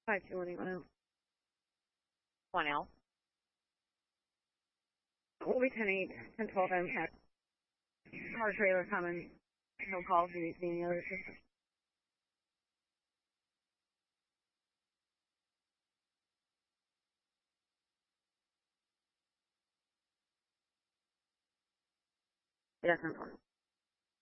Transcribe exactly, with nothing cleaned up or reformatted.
Five two one eight one. One L. We'll be ten eight, ten twelve M cat. Car trailer coming. No calls. Do you see any other systems? Yes, I'm